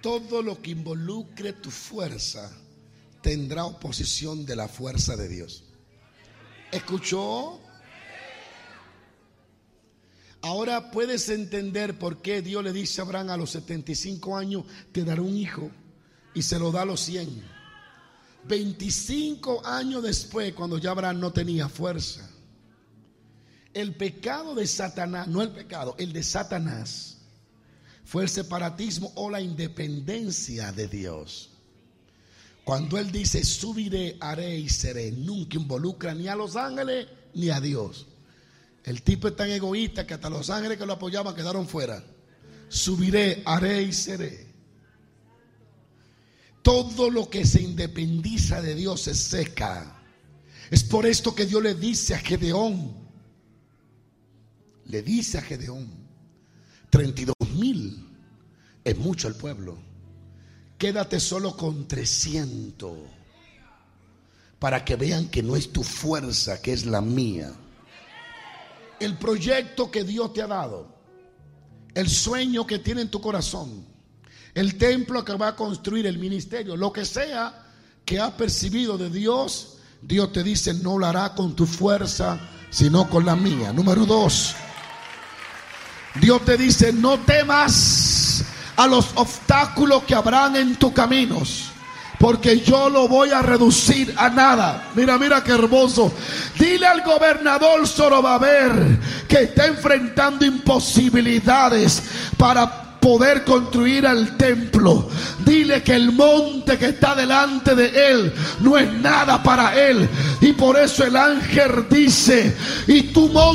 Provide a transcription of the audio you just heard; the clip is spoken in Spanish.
Todo lo que involucre tu fuerza tendrá oposición de la fuerza de Dios. ¿Escuchó? Ahora puedes entender por qué Dios le dice a Abraham: a los 75 años te daré un hijo, y se lo da a los 100. 25 años después, cuando ya Abraham no tenía fuerza. El pecado de Satanás, no el pecado, el de Satanás, fue el separatismo o la independencia de Dios. Cuando él dice subiré, haré y seré, nunca involucra ni a los ángeles ni a Dios. El tipo es tan egoísta que hasta los ángeles que lo apoyaban quedaron fuera. Subiré, haré y seré. Todo lo que se independiza de Dios se seca. Es por esto que Dios le dice a Gedeón, 32,000 es mucho el pueblo. Quédate solo con 300 para que vean que no es tu fuerza, que es la mía. El proyecto que Dios te ha dado, el sueño que tiene en tu corazón, el templo que va a construir, el ministerio, lo que sea que has percibido de Dios, Dios te dice: no lo hará con tu fuerza, sino con la mía. Número 2, Dios te dice: no temas a los obstáculos que habrán en tus caminos, porque yo lo voy a reducir a nada. Mira qué hermoso. Dile al gobernador Zorobabel, que está enfrentando imposibilidades para poder construir el templo, dile que el monte que está delante de él no es nada para él. Y por eso el ángel dice: y tu monte